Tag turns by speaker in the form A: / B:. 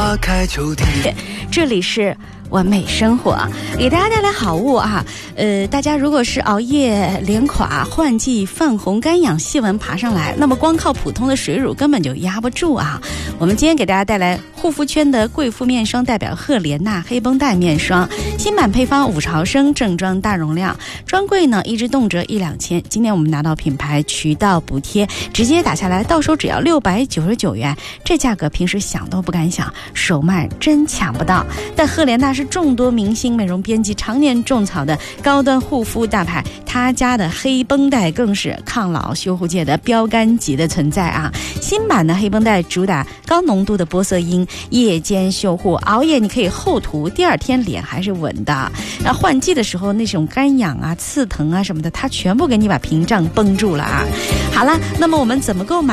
A: 花开秋地。
B: 这里是完美生活，给大家带来好物啊！大家如果是熬夜脸垮、换季泛红、干痒、细纹爬上来，那么光靠普通的水乳根本就压不住啊！我们今天给大家带来护肤圈的贵妇面霜，代表赫莲娜黑绷带面霜，新版配方5毫升，正装大容量，专柜呢一支动辄1-2千，今年我们拿到品牌渠道补贴，直接打下来，到手只要699元，这价格平时想都不敢想，手慢真抢不到。但赫莲娜是众多明星美容编辑常年种草的高端护肤大牌，他家的黑绷带更是抗老修护界的标杆级的存在啊！新版的黑绷带主打高浓度的玻色因，夜间修护，熬夜你可以厚涂，第二天脸还是稳的。然后换季的时候那种干痒啊、刺疼啊什么的，它全部给你把屏障绷住了啊！好了，那么我们怎么购买